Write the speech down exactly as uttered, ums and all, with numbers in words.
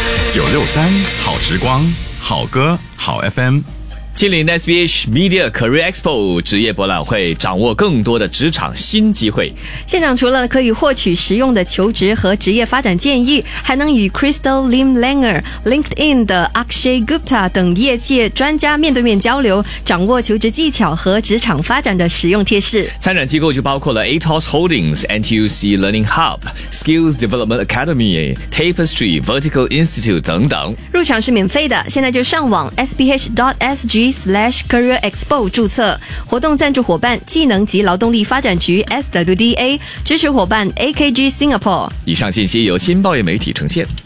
九六三好时光，好歌好 F M。 亲临 S B H Media Career Expo 职业博览会，掌握更多的职场新机会。 现场除了可以获取实用的求职和职业发展建议，还能与 Crystal Lim Langer、LinkedIn 的 Akshay Gupta 等业界专家面对面交流，掌握求职技巧和职场发展的实用贴士。 参展机构就包括了 A T O S Holdings、N T U C Learning Hub、Skills Development Academy、Tapestry、Vertical Institute 等等。 入场是免费的，现在就上网 s b h dot s g slash career expo 注册。活动赞助伙伴技能及劳动力发展局 S W D A， 支持伙伴 A K G Singapore。 以上信息由新报业媒体呈现。